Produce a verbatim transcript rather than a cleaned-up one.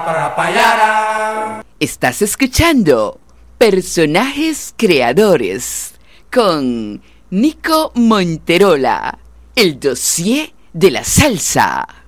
Estás escuchando Personajes Creadores con Nico Monterola, el dossier de la salsa.